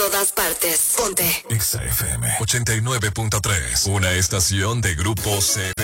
todas partes. Ponte XFM 89.3, una estación de Grupo C.